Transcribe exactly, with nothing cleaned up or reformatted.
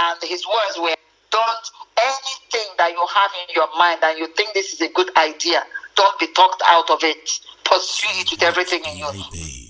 And his words were, don't, anything that you have in your mind and you think this is a good idea, don't be talked out of it. Pursue it with everything in you.